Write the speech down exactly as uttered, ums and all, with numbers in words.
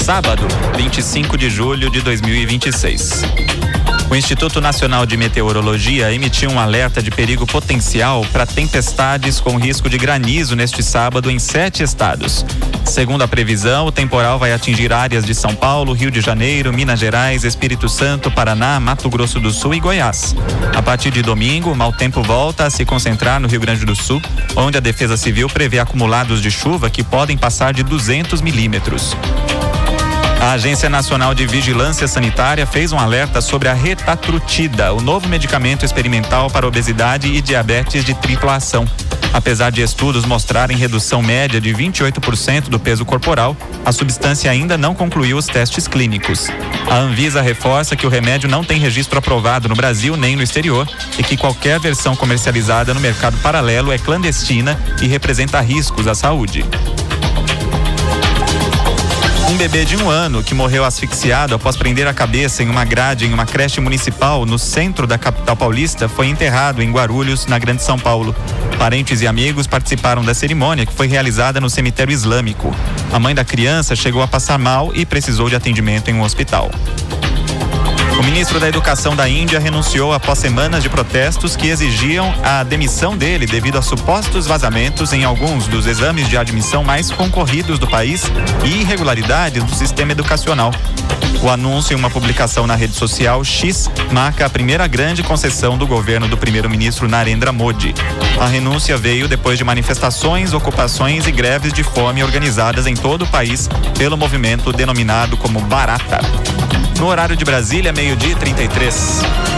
sábado, vinte e cinco de julho de dois mil e vinte e seis. O Instituto Nacional de Meteorologia emitiu um alerta de perigo potencial para tempestades com risco de granizo neste sábado em sete estados. Segundo a previsão, o temporal vai atingir áreas de São Paulo, Rio de Janeiro, Minas Gerais, Espírito Santo, Paraná, Mato Grosso do Sul e Goiás. A partir de domingo, o mau tempo volta a se concentrar no Rio Grande do Sul, onde a Defesa Civil prevê acumulados de chuva que podem passar de duzentos milímetros. A Agência Nacional de Vigilância Sanitária fez um alerta sobre a retatrutida, o novo medicamento experimental para obesidade e diabetes de tripla ação. Apesar de estudos mostrarem redução média de vinte e oito por cento do peso corporal, a substância ainda não concluiu os testes clínicos. A Anvisa reforça que o remédio não tem registro aprovado no Brasil nem no exterior e que qualquer versão comercializada no mercado paralelo é clandestina e representa riscos à saúde. Um bebê de um ano que morreu asfixiado após prender a cabeça em uma grade em uma creche municipal no centro da capital paulista foi enterrado em Guarulhos, na Grande São Paulo. Parentes e amigos participaram da cerimônia, que foi realizada no cemitério islâmico. A mãe da criança chegou a passar mal e precisou de atendimento em um hospital. O ministro da Educação da Índia renunciou após semanas de protestos que exigiam a demissão dele devido a supostos vazamentos em alguns dos exames de admissão mais concorridos do país e irregularidades do sistema educacional. O anúncio em uma publicação na rede social X marca a primeira grande concessão do governo do primeiro-ministro Narendra Modi. A renúncia veio depois de manifestações, ocupações e greves de fome organizadas em todo o país pelo movimento denominado como Bharata. No horário de Brasília, meio-dia e trinta e três.